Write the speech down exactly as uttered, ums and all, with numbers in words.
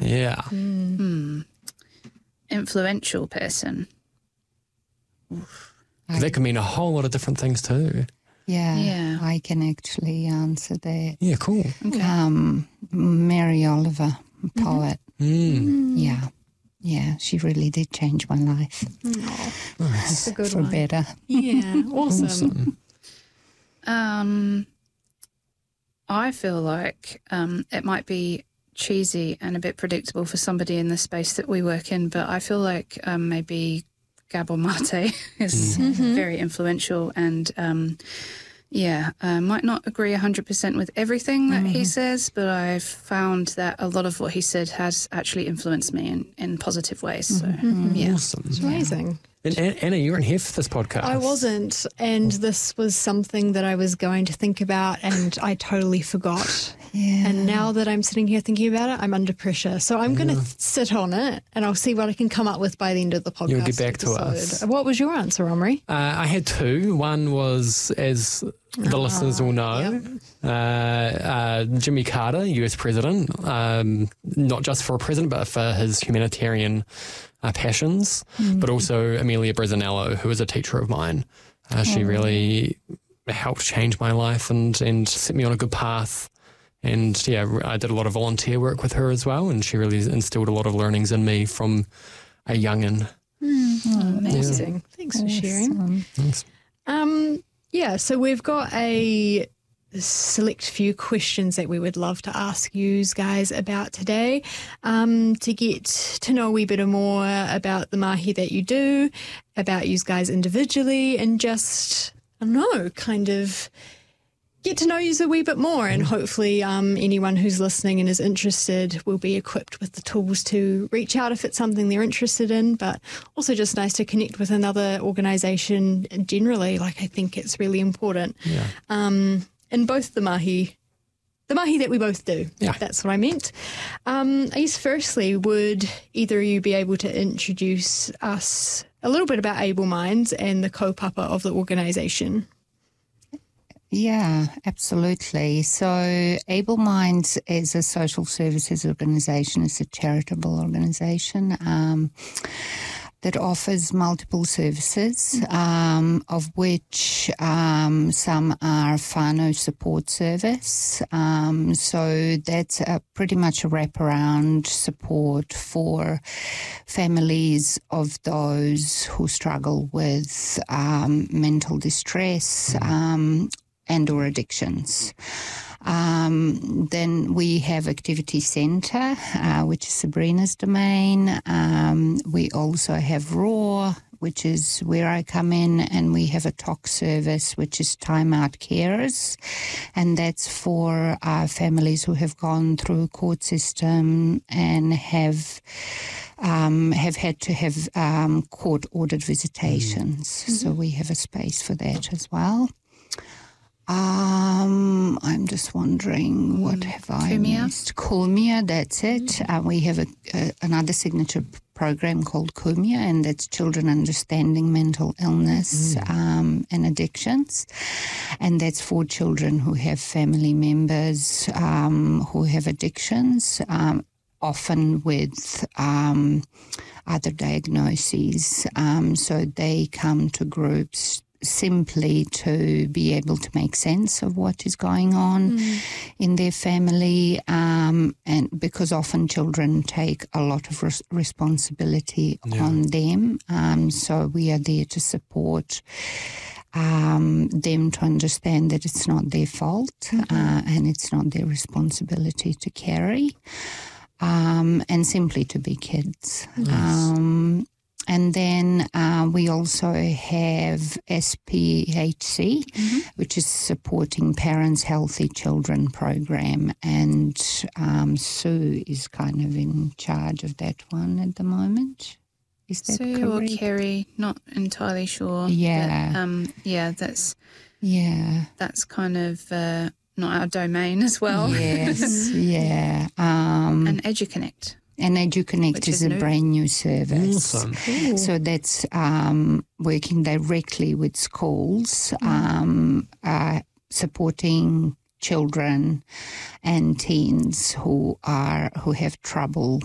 Yeah. Mm. Hmm. Influential person. That can mean a whole lot of different things too. Yeah, Yeah. I can actually answer that. Yeah, cool. Okay. Um, Mary Oliver, poet. Mm. Yeah, yeah, she really did change my life Oh, that's a good for one. better. Yeah, awesome. Awesome. Um, I feel like um, it might be cheesy and a bit predictable for somebody in the space that we work in, but I feel like um, maybe Gabor Mate is Mm-hmm. very influential and, um, yeah, uh, might not agree one hundred percent with everything that he says, but I've found that a lot of what he said has actually influenced me in, in positive ways. So, yeah. Awesome. It's amazing. And An- Anna, you weren't here for this podcast. I wasn't, and this was something that I was going to think about, and I totally forgot. Yeah. And now that I'm sitting here thinking about it, I'm under pressure. So I'm going to sit on it, and I'll see what I can come up with by the end of the podcast. You'll get back to episode. us. What was your answer, Omri? Uh, I had two. One was, as the listeners will know, uh, uh, Jimmy Carter, U S president, um, not just for a president, but for his humanitarian uh, passions, but also Amelia Bresinello, who was a teacher of mine. Uh, she really helped change my life and, and set me on a good path. And yeah, I did a lot of volunteer work with her as well, and she really instilled a lot of learnings in me from a youngin'. Amazing. Thanks for sharing. Thanks. Um, yeah, so we've got a select few questions that we would love to ask you guys about today, um, to get to know a wee bit more about the mahi that you do, about you guys individually, and just, I don't know, kind of get to know you a wee bit more, and hopefully um, anyone who's listening and is interested will be equipped with the tools to reach out if it's something they're interested in, but also just nice to connect with another organisation generally. Like, I think it's really important. Yeah. Um, in both the mahi, the mahi that we both do. Yeah. That's what I meant. Um, I guess firstly, would either of you be able to introduce us a little bit about Able Minds and the kaupapa of the organisation? Yeah, absolutely. So Able Minds is a social services organisation. It's a charitable organisation um, that offers multiple services, um, of which um, some are whānau support service. Um, so that's a, pretty much a wraparound support for families of those who struggle with um, mental distress, um, and or addictions. Um, then we have Activity Centre, uh, which is Sabrina's domain. Um, we also have RAW, which is where I come in, and we have a T O C service, which is Time Out Carers, and that's for uh, families who have gone through court system and have um, have had to have um, court-ordered visitations. Mm-hmm. So we have a space for that as well. Um, I'm just wondering, what have I Kumia. missed? Kumia, that's it. Uh, we have a, a, another signature p- program called Kumia, and that's Children Understanding Mental Illness mm. um, and Addictions. And that's for children who have family members um, who have addictions, um, often with um, other diagnoses. Um, so they come to groups simply to be able to make sense of what is going on mm. in their family, um, and because often children take a lot of res- responsibility yeah. on them. Um, so we are there to support um, them to understand that it's not their fault mm-hmm. uh, and it's not their responsibility to carry, um, and simply to be kids. Yes. Um, And then uh, we also have S P H C, mm-hmm. which is Supporting Parents Healthy Children program. And um, Sue is kind of in charge of that one at the moment. Is that Sue correct? or Kerry, not entirely sure. Yeah. But, um, yeah, that's, yeah. that's kind of uh, not our domain as well. Yes, yeah. Um, and EduConnect. And EduConnect is, is a new. brand new service. Awesome. Cool. So that's um, working directly with schools, mm. um, uh, supporting children and teens who are who have trouble